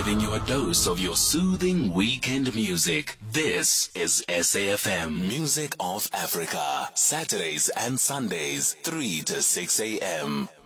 giving you a dose of your soothing weekend music. This is SAFM Music of Africa. Saturdays and Sundays, 3 to 6 a.m.